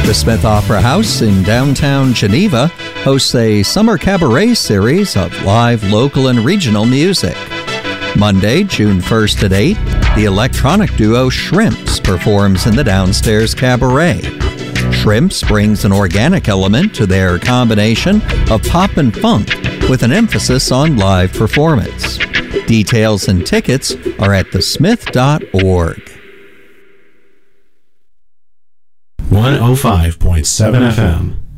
The Smith Opera House in downtown Geneva hosts a summer cabaret series of live local and regional music. Monday, June 1st at 8, the electronic duo Shrimps performs in the downstairs cabaret. Shrimps brings an organic element to their combination of pop and funk with an emphasis on live performance. Details and tickets are at thesmith.org. 105.7 FM.